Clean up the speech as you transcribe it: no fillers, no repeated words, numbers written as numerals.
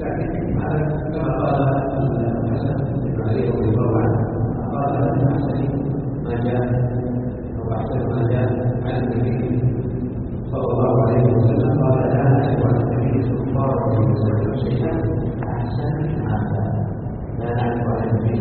لكن كما قال الحسن بن علي رضي الله عنه قال من أحسن ما جاء أو أحسن ما جاء عن النبي صلى الله عليه وسلم قال لا نعرف عن النبي صلى الله عليه وسلم شيئا أحسن من هذا. لا نعرف عن النبي